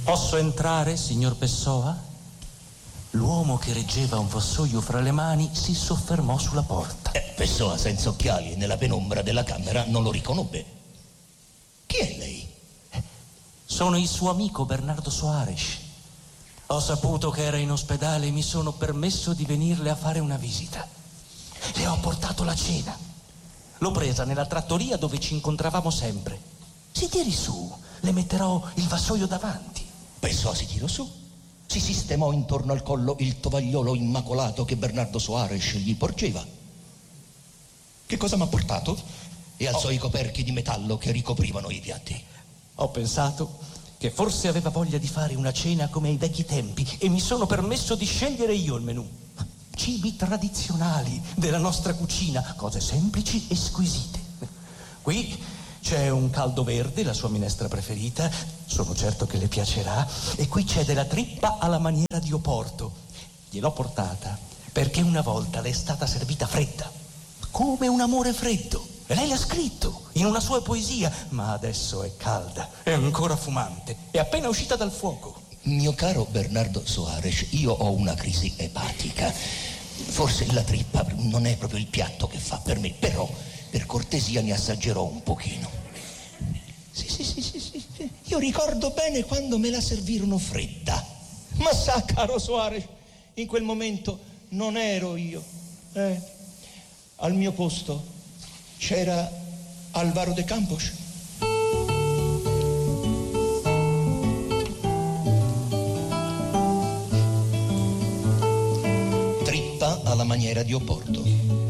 Posso entrare, signor Pessoa? L'uomo che reggeva un vassoio fra le mani si soffermò sulla porta. Pessoa, senza occhiali e nella penombra della camera, non lo riconobbe. Chi è lei? Sono il suo amico Bernardo Soares. Ho saputo che era in ospedale e mi sono permesso di venirle a fare una visita. Le ho portato la cena. L'ho presa nella trattoria dove ci incontravamo sempre. Si tiri su, le metterò il vassoio davanti. Pessoa si tirò su, si sistemò intorno al collo il tovagliolo immacolato che Bernardo Soares gli porgeva. Che cosa m'ha portato? E alzò i coperchi di metallo che ricoprivano i piatti. Ho pensato che forse aveva voglia di fare una cena come ai vecchi tempi e mi sono permesso di scegliere io il menù. Cibi tradizionali della nostra cucina, cose semplici e squisite. Qui c'è un caldo verde, la sua minestra preferita, sono certo che le piacerà, e qui c'è della trippa alla maniera di Oporto. Gliel'ho portata perché una volta le è stata servita fredda, come un amore freddo. E lei l'ha scritto in una sua poesia, ma adesso è calda, è ancora fumante, è appena uscita dal fuoco. Mio caro Bernardo Soares, io ho una crisi epatica. Forse la trippa non è proprio il piatto che fa per me, però per cortesia ne assaggerò un pochino. Sì. Io ricordo bene quando me la servirono fredda. Ma sa, caro Soares, in quel momento non ero io. Al mio posto c'era Alvaro de Campos. Trippa alla maniera di Oporto.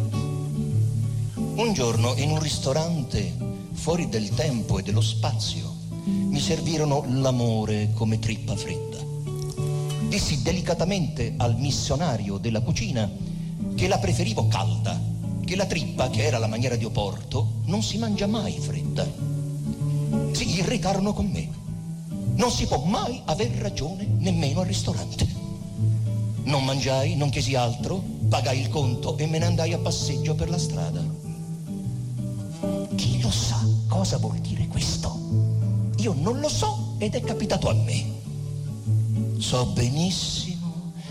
Un giorno in un ristorante fuori del tempo e dello spazio mi servirono l'amore come trippa fredda. Dissi delicatamente al missionario della cucina che la preferivo calda, che la trippa, che era la maniera di Oporto, non si mangia mai fredda. Si irritarono con me. Non si può mai aver ragione nemmeno al ristorante. Non mangiai, non chiesi altro, pagai il conto e me ne andai a passeggio per la strada. Chi lo sa cosa vuol dire questo? Io non lo so ed è capitato a me. So benissimo